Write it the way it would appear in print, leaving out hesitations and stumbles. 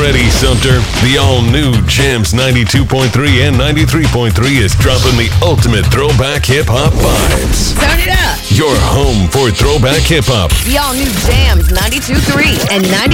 ready, Sumter. The all-new Jams 92.3 and 93.3 is dropping the ultimate throwback hip-hop vibes. Turn it up. Your home for throwback hip-hop. The all-new Jams 92.3 and 93.3.